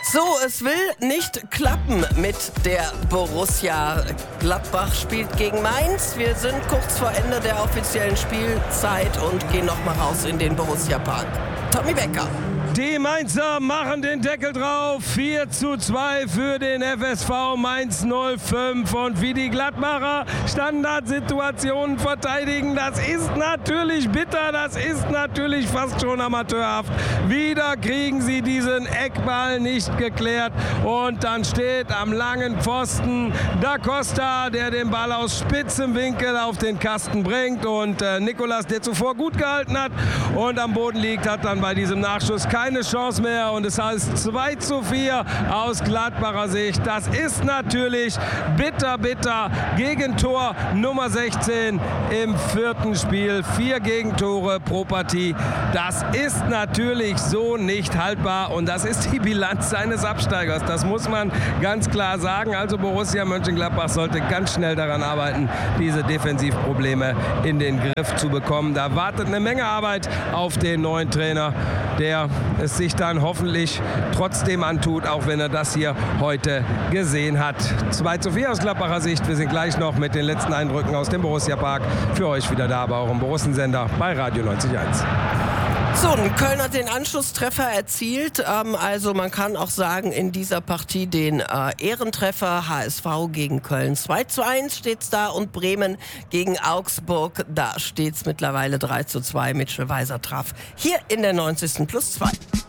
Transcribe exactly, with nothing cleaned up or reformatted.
So, es will nicht klappen mit der Borussia. Gladbach spielt gegen Mainz. Wir sind kurz vor Ende der offiziellen Spielzeit und gehen noch mal raus in den Borussia Park. Tommy Becker. Die Mainzer machen den Deckel drauf. vier zu zwei für den F S V Mainz null fünf. Und wie die Gladbacher Standardsituationen verteidigen, das ist natürlich bitter, das ist natürlich fast schon amateurhaft. Wieder kriegen sie diesen Eckball nicht geklärt. Und dann steht am langen Pfosten Da Costa, der den Ball aus spitzem Winkel auf den Kasten bringt. Und äh, Nicolas, der zuvor gut gehalten hat und am Boden liegt, hat dann bei diesem Nachschuss kein keine Chance mehr und es heißt zwei zu vier aus Gladbacher Sicht. Das ist natürlich bitter, bitter. Gegentor Nummer sechzehn im vierten Spiel. Vier Gegentore pro Partie. Das ist natürlich so nicht haltbar und das ist die Bilanz seines Absteigers. Das muss man ganz klar sagen. Also Borussia Mönchengladbach sollte ganz schnell daran arbeiten, diese Defensivprobleme in den Griff zu bekommen. Da wartet eine Menge Arbeit auf den neuen Trainer, der es sich dann hoffentlich trotzdem antut, auch wenn er das hier heute gesehen hat. zwei zu vier aus Gladbacher Sicht. Wir sind gleich noch mit den letzten Eindrücken aus dem Borussia Park für euch wieder da bei eurem Borussensender bei Radio neunzig Komma eins. So, Köln hat den Anschlusstreffer erzielt. Ähm, also man kann auch sagen, in dieser Partie den äh, Ehrentreffer H S V gegen Köln. zwei zu eins steht's da und Bremen gegen Augsburg. Da steht's mittlerweile drei zu zwei. Mitchell Weiser traf hier in der neunzigsten plus zwei.